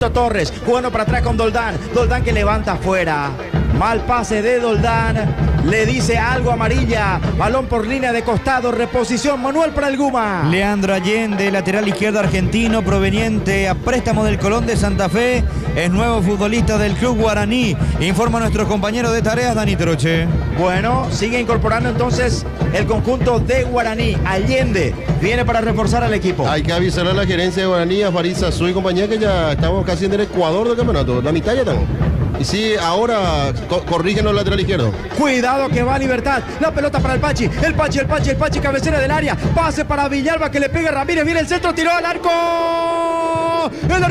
Torres, jugando para atrás con Doldán. Doldán que levanta afuera. Mal pase de Doldán. Le dice algo a Amarilla. Balón por línea de costado. Reposición Manuel para el Guma. Leandro Allende, lateral izquierdo argentino, proveniente a préstamo del Colón de Santa Fe. Es nuevo futbolista del club guaraní. Informa nuestro compañero de tareas, Dani Troche. Bueno, sigue incorporando entonces el conjunto de Guaraní. Allende viene para reforzar al equipo. Hay que avisar a la gerencia de Guaraní, a Farid Sasú y compañía, que ya estamos casi en el Ecuador del campeonato. La mitad ya estamos. Y sí, ahora corrigen los lateral izquierdo. Cuidado que va Libertad. La pelota para el Pachi. El Pachi, cabecera del área. Pase para Villalba que le pega a Ramírez. Viene el centro, tiró al arco. El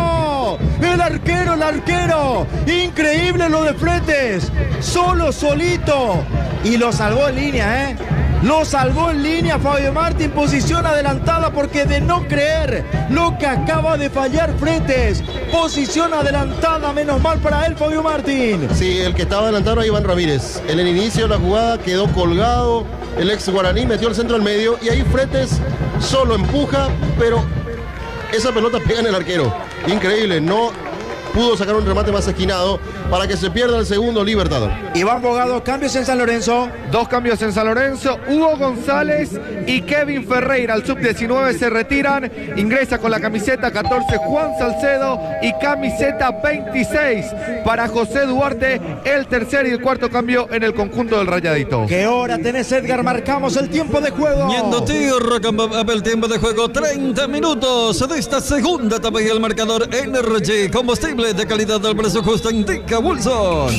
arquero. Increíble lo de Fretes. Solito. Y lo salvó en línea, ¿eh? Lo salvó en línea Fabio Martín, posición adelantada, porque de no creer lo que acaba de fallar Fretes. Posición adelantada, menos mal para él Fabio Martín. Sí, el que estaba adelantado era Iván Ramírez. En el inicio de la jugada quedó colgado el ex Guaraní, metió el centro al medio y ahí Fretes solo empuja, pero esa pelota pega en el arquero. Increíble, no pudo sacar un remate más esquinado para que se pierda el segundo Libertad. Iván Bogado, cambios en San Lorenzo. 2 cambios en San Lorenzo. Hugo González y Kevin Ferreira, el sub-19, se retiran. Ingresa con la camiseta 14 Juan Salcedo y camiseta 26 para José Duarte, el tercer y el cuarto cambio en el conjunto del Rayadito. ¿Qué hora tenés, Edgar? Marcamos el tiempo de juego. El tiempo de juego, 30 minutos de esta segunda etapa y el marcador Energy, combustible de calidad del precio justo, indica Wilson.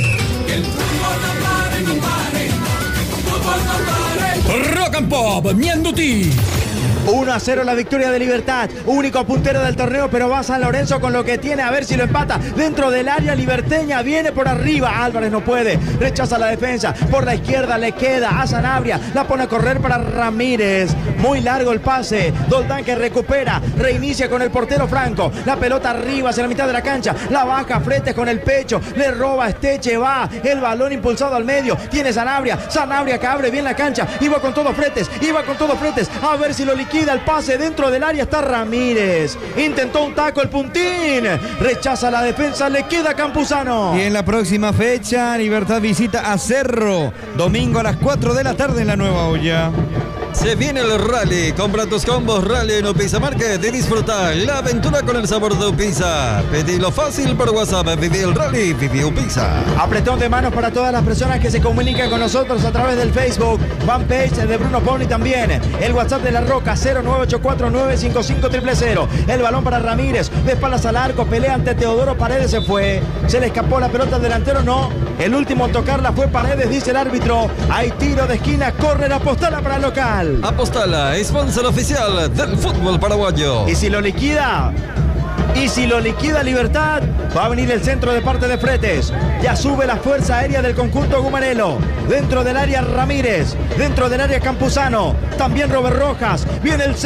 Rock and Pop, Mienduti. 1-0 la victoria de Libertad, único puntero del torneo, pero va San Lorenzo con lo que tiene, a ver si lo empata. Dentro del área liberteña, viene por arriba, Álvarez no puede, rechaza la defensa, por la izquierda le queda a Sanabria, la pone a correr para Ramírez, muy largo el pase, Doldán que recupera, reinicia con el portero Franco, la pelota arriba hacia la mitad de la cancha, la baja Fretes con el pecho, le roba Esteche, va el balón impulsado al medio, tiene Sanabria que abre bien la cancha, iba con todo Fretes, a ver si lo liquida el pase, dentro del área está Ramírez, intentó un taco el Puntín, rechaza la defensa, le queda Campuzano. Y en la próxima fecha Libertad visita a Cerro, domingo a las 4 de la tarde en la Nueva Olla. Se viene el rally, compra tus combos rally en Upisa Market y disfruta la aventura con el sabor de Upisa. Pedilo fácil por WhatsApp, viví el rally, viví Upisa. Apretón de manos para todas las personas que se comunican con nosotros a través del Facebook, fanpage de Bruno Pauli también, el WhatsApp de La Roca 0984955000. El balón para Ramírez, de espaldas al arco, pelea ante Teodoro Paredes, se fue, se le escapó la pelota al delantero, no, el último en tocarla fue Paredes, dice el árbitro. Hay tiro de esquina, córner, Apostala para el local. Apostala, sponsor oficial del fútbol paraguayo. Y si lo liquida Libertad, va a venir el centro de parte de Fretes. Ya sube la fuerza aérea del conjunto gumarelo. Dentro del área Ramírez, dentro del área Campuzano, también Robert Rojas. Viene el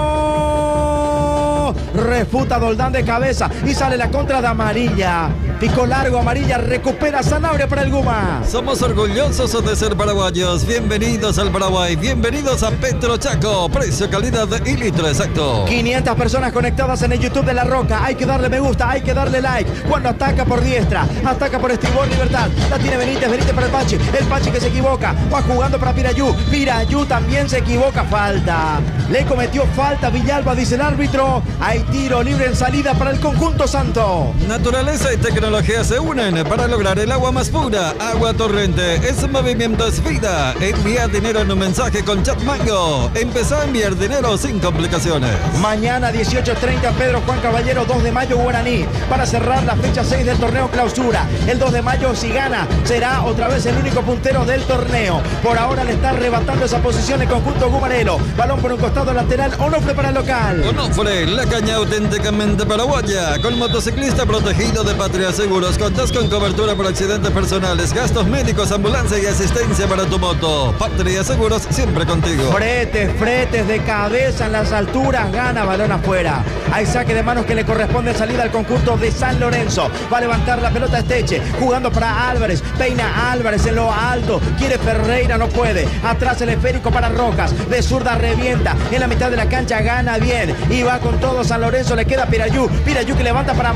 centro, refuta Doldán de cabeza y sale la contra de Amarilla. Picó largo Amarilla, recupera Sanabria para el Guma. Somos orgullosos de ser paraguayos. Bienvenidos al Paraguay, bienvenidos a Petrochaco. Precio, calidad y litro exacto. 500 personas conectadas en el YouTube de La Roca. Hay que darle me gusta, hay que darle like. Cuando ataca por diestra, ataca por estribor Libertad. La tiene Benítez para el Pachi que se equivoca. Va jugando para Pirayú también se equivoca. Falta, le cometió falta Villalba, dice el árbitro. Hay tiro libre en salida para el conjunto santo. Naturaleza y tecnología se unen para lograr el agua más pura. Agua Torrente, ese movimiento es vida. Envía dinero en un mensaje con Chat Mango. Empezá a enviar dinero sin complicaciones. Mañana 18:30 Pedro Juan Caballero, 2 de mayo Guaraní, para cerrar la fecha 6 del torneo clausura. El 2 de mayo si gana será otra vez el único puntero del torneo. Por ahora le está arrebatando esa posición el conjunto gumarelo. Balón por un costado lateral, Onofre para el local. Onofre, la caña auténticamente paraguaya. Con motociclista protegido de Patria Seguros, contás con cobertura por accidentes personales, gastos médicos, ambulancia y asistencia para tu moto. Patria Seguros, siempre contigo. Fretes de cabeza en las alturas, gana, balón afuera. Hay saque de manos que le corresponde salida al conjunto de San Lorenzo. Va a levantar la pelota Esteche, jugando para Álvarez, peina Álvarez en lo alto, quiere Ferreira, no puede. Atrás el esférico para Rojas, de zurda revienta, en la mitad de la cancha gana bien y va con todo todo San Lorenzo. Le queda Pirayú que levanta para